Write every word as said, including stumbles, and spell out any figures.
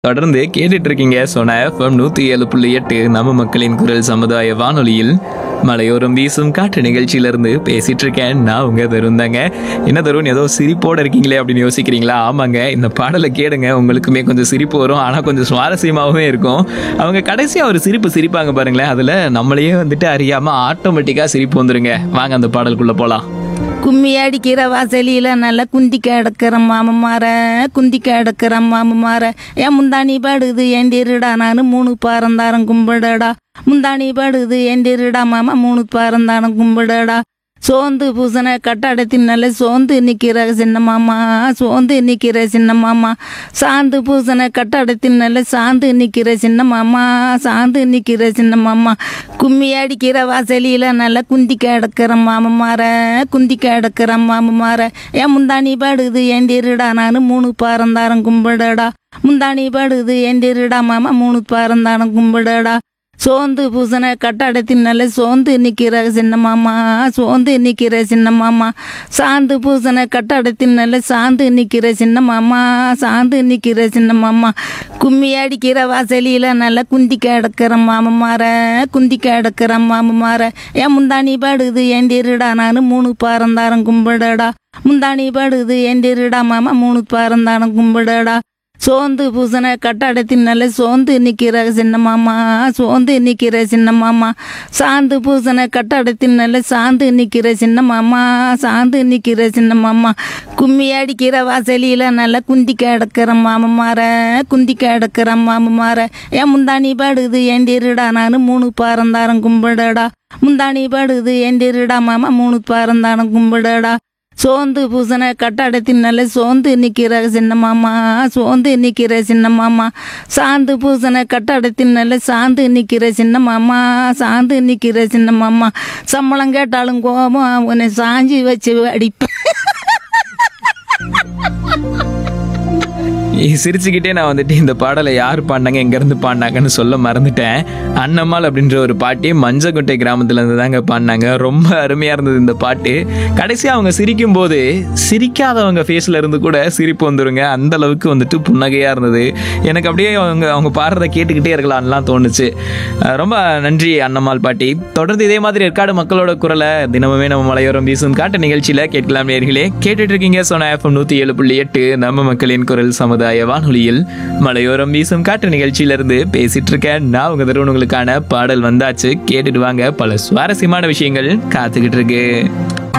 தொடர்ந்து கேட்டுட்டு இருக்கீங்க சோனா எஃப்எம் நூத்தி ஏழு புள்ளி எட்டு நம்ம மக்களின் குரல் சமுதாய வானொலியில் மலையோரம் வீசும் காற்று நிகழ்ச்சியில இருந்து பேசிட்டு இருக்கேன். நான் உங்க தருந்தாங்க. என்ன தருண் ஏதோ சிரிப்போட இருக்கீங்களே அப்படின்னு யோசிக்கிறீங்களா? ஆமாங்க, இந்த பாடலை கேளுங்க, உங்களுக்குமே கொஞ்சம் சிரிப்பு வரும். ஆனா கொஞ்சம் சுவாரஸ்யமாகவும் இருக்கும். அவங்க கடைசியா ஒரு சிரிப்பு சிரிப்பாங்க பாருங்களேன், அதுல நம்மளையே வந்துட்டு அறியாம ஆட்டோமேட்டிக்கா சிரிப்பு வந்துருங்க. வாங்க அந்த பாடலுக்குள்ள போலாம். கும்மி அடிக்கிற வாசலில நல்ல குந்தி கிடக்கிற மாமமார குந்தி கிடக்கிற மாமமார என் முந்தாணி பாடுது ஏண்டிருடா நானு மூணு பாரந்தாரம் கும்பிடடா முந்தாணி பாடுது ஏண்டிருடா மாமா மூணு பாரந்தாரம் கும்பிடடா சோந்து பூசண கட்டாடத்தின் நல்ல சோந்து நிக்கிற சின்ன மாமா சோந்து நிக்கிற சின்ன மாமா சாந்து பூசண கட்டாடத்தின் நல்ல சாந்து நிக்கிற சின்ன மாமா சாந்து நிக்கிற சின்ன மாமா கும்மி அடிக்கிற வாசலில நல்ல குந்தி கிடக்கிற மாமமார குந்தி கிடக்கிற மாமமார என் முந்தாணி பாடுது ஏண்டிருடா நானு மூணு பாரந்தாரம் கும்பிடடா முந்தாணி பாடுது ஏண்டிருடா மாமா மூணு பாரந்தாரம் கும்பிடடா சோந்து பூசண கட்டாடத்தின் நல்ல சோந்து நிக்கிற சின்ன மாமா சோந்து நிக்கிற சின்ன மாமா சாந்து பூசண கட்டாடத்தின் நல்ல சாந்து நிக்கிற சின்ன மாமா சாந்து நிக்கிற சின்ன மாமா கும்மி அடிக்கிற வாசலில நல்ல குந்தி கிடக்கிற மாமமார குந்தி கிடக்கிற மாமமார என் முந்தாணி பாடுது ஏண்டிருடா நானு மூணு பாரந்தாரம் கும்பிடடா முந்தாணி பாடுது ஏண்டிருடா மாமா மூணு பாரந்தாரம் கும்பிடடா சோந்து பூசண கட்டாடத்தின் நல்ல சோந்து நிக்கிற சின்ன மாமா சோந்து நிக்கிற சின்ன மாமா சாந்து பூசண கட்டாடத்தின் நல்ல சாந்து நிக்கிற சின்ன மாமா சாந்து நிக்கிற சின்ன மாமா கும்மி அடிக்கிற வாசலில நல்ல குந்தி கிடக்கிற மாமமார குந்தி கிடக்கிற மாமமார என் முந்தாணி பாடுது ஏண்டிருடா நானு மூணு பாரந்தாரம் கும்பிடடா முந்தாணி பாடுது ஏண்டிருடா மாமா மூணு பாரந்தாரம் கும்பிடடா சோந்து பூசண கட்டாடத்தின் நல்ல சோந்து நிக்கிற சின்ன மாமா சோந்து நிக்கிற சின்ன மாமா சாந்து பூசண கட்டாடத்தின் நல்ல சாந்து நிக்கிற சின்ன மாமா சாந்து நிக்கிற சின்ன மாமா சம்பளம் கேட்டாலும் கோபம் உன்னை சாஞ்சி வச்சு அடிப்பேன். சிரிச்சுக்கிட்டே நான் வந்துட்டு இந்த பாடலை யார் பாடினாங்க எங்கேருந்து பாடினாங்கன்னு சொல்ல மறந்துட்டேன். அன்னம்மாள் அப்படின்ற ஒரு பாட்டி மஞ்சக்கொட்டை கிராமத்துலேருந்து தாங்க பாடினாங்க. ரொம்ப அருமையாக இருந்தது இந்த பாட்டு. கடைசியாக அவங்க சிரிக்கும் போது சிரிக்காதவங்க ஃபேஸில் இருந்து கூட சிரிப்பு வந்துருங்க. அந்த அளவுக்கு வந்துட்டு புன்னகையாக இருந்தது. எனக்கு அப்படியே அவங்க அவங்க பாடுறதை கேட்டுக்கிட்டே இருக்கலாம்லாம் தோணுச்சு. ரொம்ப நன்றி அன்னம்மாள் பாட்டி. தொடர்ந்து இதே மாதிரி ஏற்காடு மக்களோட குரலை தினமுமே நம்ம மலையோரம் வீசும் காட்டு நிகழ்ச்சியில் கேட்கலாம் நேர்களே. கேட்டுட்டு இருக்கீங்க சோனா எஃப்எம் நூற்றி ஏழு புள்ளி எட்டு நம்ம மக்களின் குரல் சமுதாய வானொலியில் மலையோரம் வீசும் காற்று நிகழ்ச்சியிலிருந்து பேசிட்டு இருக்கேன். நான் உங்க தருணங்களுக்கான பாடல் வந்தாச்சு. கேட்டுட்டு வாங்க, பல சுவாரஸ்யமான விஷயங்கள் காத்துக்கிட்டு இருக்கு.